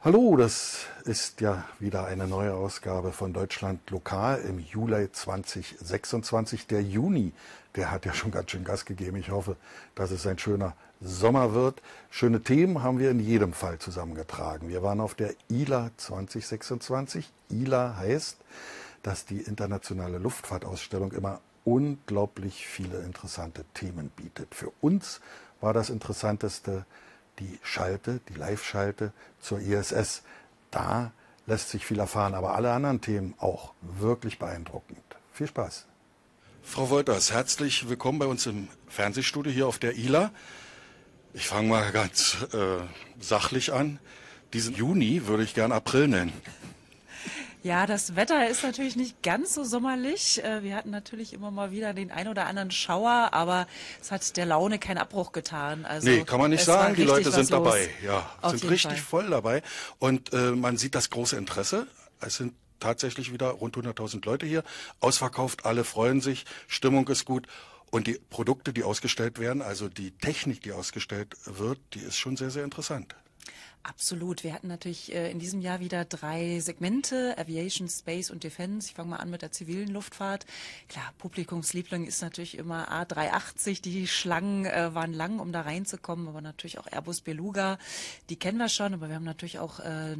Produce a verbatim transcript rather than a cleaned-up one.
Hallo, das ist ja wieder eine neue Ausgabe von Deutschland Lokal im Juli zweitausendsechsundzwanzig. Der Juni, der hat ja schon ganz schön Gas gegeben. Ich hoffe, dass es ein schöner Sommer wird. Schöne Themen haben wir in jedem Fall zusammengetragen. Wir waren auf der I L A zweitausendsechsundzwanzig. I L A heißt, dass die internationale Luftfahrtausstellung immer unglaublich viele interessante Themen bietet. Für uns war das Interessanteste die Schalte, die Live-Schalte zur I S S. Da lässt sich viel erfahren, aber alle anderen Themen auch wirklich beeindruckend. Viel Spaß. Frau Wolters, herzlich willkommen bei uns im Fernsehstudio hier auf der I L A. Ich fange mal ganz äh, sachlich an. Diesen Juni würde ich gern April nennen. Ja, das Wetter ist natürlich nicht ganz so sommerlich. Wir hatten natürlich immer mal wieder den ein oder anderen Schauer, aber es hat der Laune keinen Abbruch getan. Also nee, kann man nicht sagen. Die Leute sind dabei. Ja, sind richtig Fall. voll dabei. Und äh, man sieht das große Interesse. Es sind tatsächlich wieder rund hunderttausend Leute hier. Ausverkauft, alle freuen sich, Stimmung ist gut. Und die Produkte, die ausgestellt werden, also die Technik, die ausgestellt wird, die ist schon sehr, sehr interessant. Absolut. Wir hatten natürlich äh, in diesem Jahr wieder drei Segmente, Aviation, Space und Defense. Ich fange mal an mit der zivilen Luftfahrt. Klar, Publikumsliebling ist natürlich immer A drei achtzig. Die Schlangen äh, waren lang, um da reinzukommen, aber natürlich auch Airbus Beluga. Die kennen wir schon, aber wir haben natürlich auch äh,